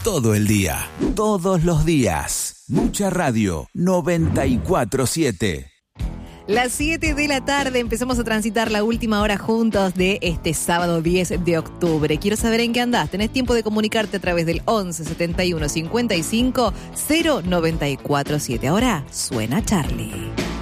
todo el día, todos los días. Mucha radio, 94.7. Las 7 de la tarde empezamos a transitar la última hora juntos de este sábado 10 de octubre. Quiero saber en qué andás. Tenés tiempo de comunicarte a través del 11 71 55 094 7. Ahora suena Charlie.